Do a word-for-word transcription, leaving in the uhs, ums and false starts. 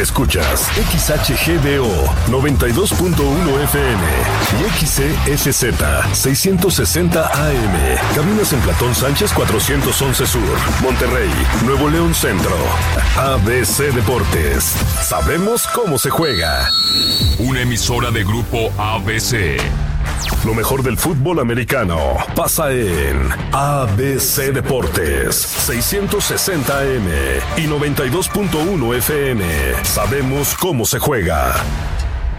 Escuchas X H G D O noventa y dos punto uno F M y X C S Z seiscientos sesenta A M. Caminas en Platón Sánchez cuatrocientos once Sur, Monterrey, Nuevo León Centro. A B C Deportes. Sabemos cómo se juega. Una emisora de Grupo A B C. Lo mejor del fútbol americano pasa en A B C Deportes, seiscientos sesenta A M y noventa y dos punto uno F M. Sabemos cómo se juega.